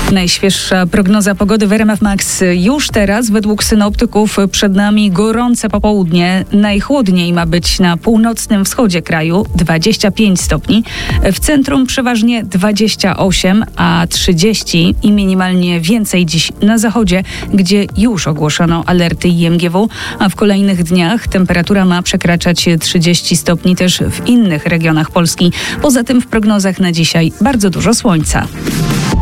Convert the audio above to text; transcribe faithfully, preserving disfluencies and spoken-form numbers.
Najświeższa prognoza pogody w R M F Max już teraz. Według synoptyków przed nami gorące popołudnie. Najchłodniej ma być na północnym wschodzie kraju, dwadzieścia pięć stopni. W centrum przeważnie dwadzieścia osiem, a trzydzieści i minimalnie więcej dziś na zachodzie, gdzie już ogłoszono alerty I M G W, a w kolejnych dniach temperatura ma przekraczać trzydzieści stopni też w innych regionach Polski. Poza tym w prognozach na dzisiaj bardzo dużo słońca.